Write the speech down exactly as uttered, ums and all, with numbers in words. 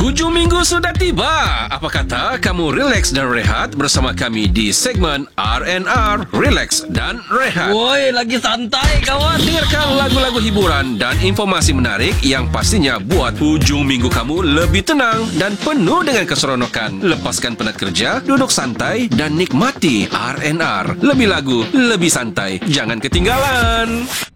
Hujung minggu sudah tiba. Apa kata kamu relax dan rehat bersama kami di segmen R and R, Relax dan Rehat. Woi, lagi santai kawan. Dengarkan lagu-lagu hiburan dan informasi menarik yang pastinya buat hujung minggu kamu lebih tenang dan penuh dengan keseronokan. Lepaskan penat kerja, duduk santai dan nikmati R and R. Lebih lagu, lebih santai. Jangan ketinggalan.